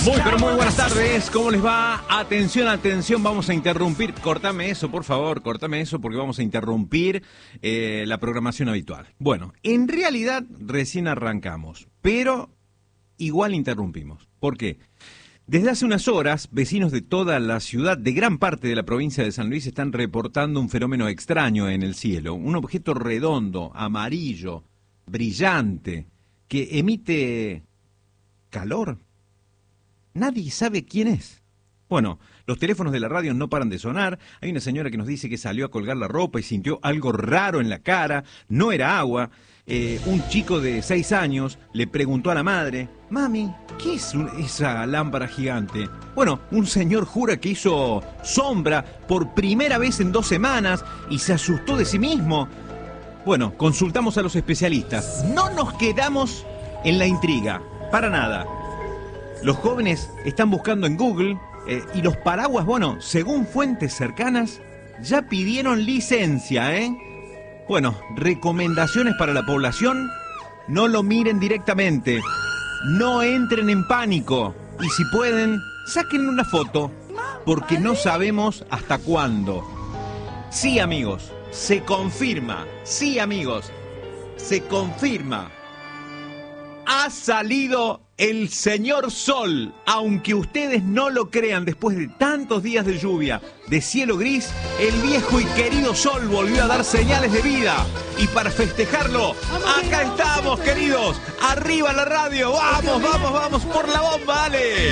Muy, pero muy buenas tardes. ¿Cómo les va? Atención, atención, vamos a interrumpir. Córtame eso, por favor, córtame eso porque vamos a interrumpir la programación habitual. Bueno, en realidad recién arrancamos, pero igual interrumpimos. ¿Por qué? Desde hace unas horas, vecinos de toda la ciudad, de gran parte de la provincia de San Luis, están reportando un fenómeno extraño en el cielo. Un objeto redondo, amarillo, brillante, que emite calor. Nadie sabe quién es. Bueno, los teléfonos de la radio no paran de sonar. Hay una señora que nos dice que salió a colgar la ropa y sintió algo raro en la cara. No era agua. Un chico de 6 años le preguntó a la madre: mami, ¿qué es esa lámpara gigante? Bueno, un señor jura que hizo sombra por primera vez en 2 semanas y se asustó de sí mismo. Bueno, consultamos a los especialistas. No nos quedamos en la intriga, para nada. Los jóvenes están buscando en Google y los paraguas, bueno, según fuentes cercanas, ya pidieron licencia, ¿eh? Bueno, recomendaciones para la población: no lo miren directamente, no entren en pánico y si pueden, saquen una foto, porque no sabemos hasta cuándo. Sí, amigos, se confirma, sí, amigos, se confirma. Ha salido el señor Sol, aunque ustedes no lo crean. Después de tantos días de lluvia, de cielo gris, el viejo y querido Sol volvió a dar señales de vida. Y para festejarlo, acá estamos, queridos. Arriba la radio, vamos, vamos, vamos por la bomba, dale.